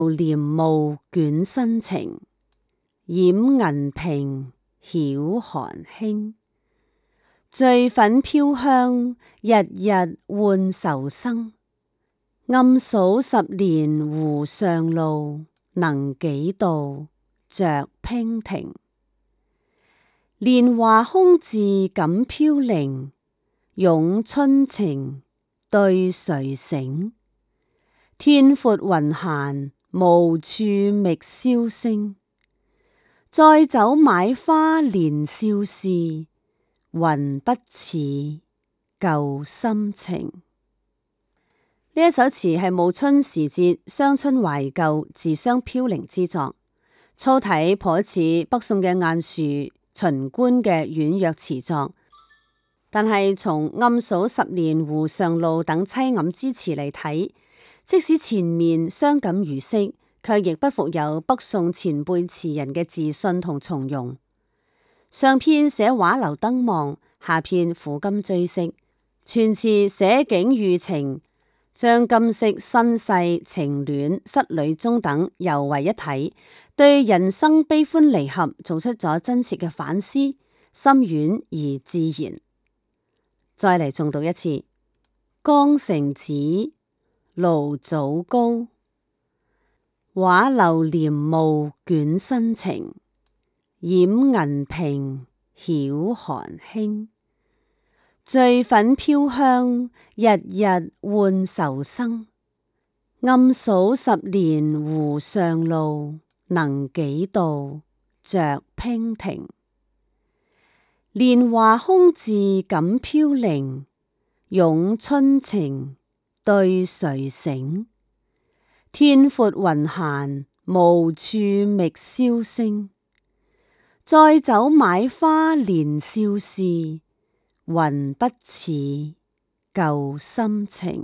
簾霧捲新情，掩銀屏曉寒輕。醉粉飄香，日日換愁生。暗數十年湖上路，能幾度着娉婷。蓮華空自感飄零，詠春情對誰醒？天闊雲閒，無處覓簫聲。再走買花年少時，還不似舊心情。呢一首詞係暮春時節傷春懷舊、自傷飄零之作，粗體頗似北宋嘅晏殊、秦觀嘅婉約詞作。但係從暗數十年湖上路等淒黯之詞嚟睇，即使前面傷感如昔，卻亦不復有北宋前輩詞人嘅自信同從容。上片寫畫樓登望，下片撫今追昔，全詞寫景喻情，將今昔身世、情戀、失旅中等糅為一體，對人生悲歡離合做出咗真切嘅反思，深遠而自然。再嚟重讀一次：江城子，廬祖高。畫樓簾霧捲新情，掩銀屏曉寒輕。醉粉飄香，日日換愁生。暗數十年湖上路，能幾度着娉婷。蓮華空自感飄零，詠春情對誰醒？天闊雲閒，無處覓簫聲。再走買花年少時，還不似舊心情。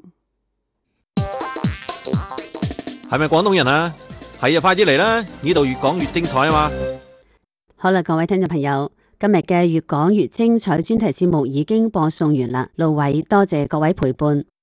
係咪廣東人啊？係啊，快啲嚟啦！呢度越講越精彩啊嘛！ 好啦，各位聽眾朋友，今日嘅越講越精彩專題節目已經播送完啦。盧偉多謝各位陪伴。